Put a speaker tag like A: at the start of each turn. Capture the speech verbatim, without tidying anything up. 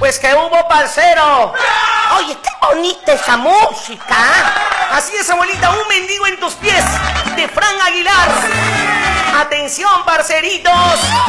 A: pues que hubo, parcero.
B: Oye, qué bonita esa música.
A: Así es, abuelita, un mendigo en tus pies, de Fran Aguilar. Atención, parceritos.